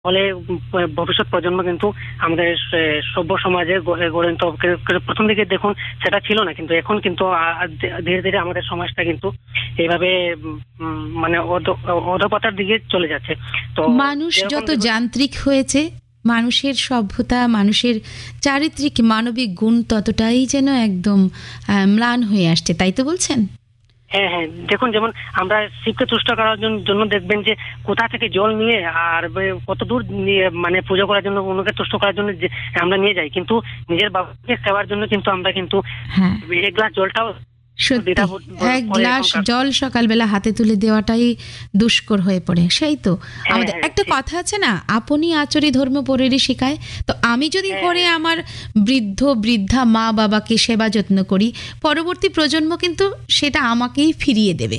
ফলে ভবিষ্যৎ প্রজন্ম কিন্তু আমাদের সভ্য সমাজে গড়ে নিতে হবে। প্রথম দিকে দেখুন সেটা ছিল না, কিন্তু এখন কিন্তু ধীরে ধীরে আমাদের সমাজটা কিন্তু এইভাবে মানে অধপতার দিকে চলে যাচ্ছে। তো মানুষ যত যান্ত্রিক হয়েছে, মানুষের সভ্যতা, মানুষের চারিত্রিক মানবিক গুণ ততটাই যেন একদম ম্লান হয়ে আসছে, তাই তো বলছেন? হ্যাঁ হ্যাঁ, দেখুন যেমন আমরা শিবকে তুষ্ট করার জন্য দেখবেন যে কোথা থেকে জল নিয়ে আর কত দূর নিয়ে মানে পুজো করার জন্য, অন্যকে তুষ্ট করার জন্য আমরা নিয়ে যাই, কিন্তু নিজের বাবাকে সেবার জন্য কিন্তু আমরা কিন্তু এক গ্লাস জলটাও, সত্যি এক গ্লাস জল সকালবেলা হাতে তুলে দেওয়াটাই দুষ্কর হয়ে পড়ে। সেই তো আমাদের একটা কথা আছে না, আপনি আচরি ধর্ম পরেরই শিখায়। তো আমি যদি ঘরে আমার বৃদ্ধ বৃদ্ধা মা বাবাকে সেবা যত্ন করি, পরবর্তী প্রজন্ম কিন্তু সেটা আমাকেই ফিরিয়ে দেবে।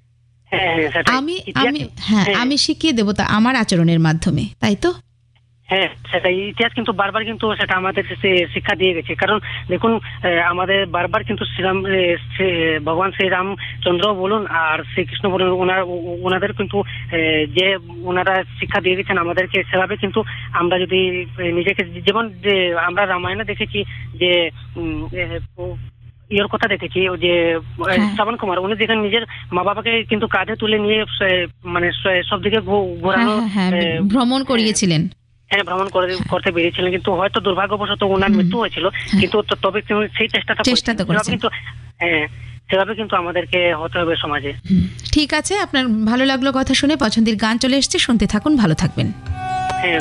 আমি শিখিয়ে দেবো তা আমার আচরণের মাধ্যমে, তাই তো? হ্যাঁ, সেটাই ইতিহাস কিন্তু বারবার কিন্তু সেটা আমাদের শিক্ষা দিয়ে গেছে। কারণ দেখুন আমাদের বারবার কিন্তু ভগবান শ্রীরামচন্দ্র বলুন আর শ্রীকৃষ্ণ বলুন, ওনাদের কিন্তু যে ওনারা শিক্ষা দিয়ে গেছেন আমাদেরকে, সেভাবে কিন্তু আমরা যদি নিজেকে, যেমন যে আমরা রামায়ণে দেখেছি যে ইয়ের কথা দেখেছি, যে শ্রাবণ কুমার উনি যেখানে নিজের মা বাবাকে কিন্তু কাঁধে তুলে নিয়ে মানে সব দিকে ঘোরানো, ভ্রমণ করিয়েছিলেন। হ্যাঁ, ভ্রমণ করতে বেরিয়েছিলেন, কিন্তু হয়তো দুর্ভাগ্যবশত ওনার মৃত্যু হয়েছিল, কিন্তু তবে সেই চেষ্টা করেছেন। কিন্তু হ্যাঁ, সেভাবে কিন্তু আমাদেরকে হতে হবে সমাজে। ঠিক আছে, আপনার ভালো লাগলো কথা শুনে। পছন্দের গান চলে এসেছে, শুনতে থাকুন, ভালো থাকবেন।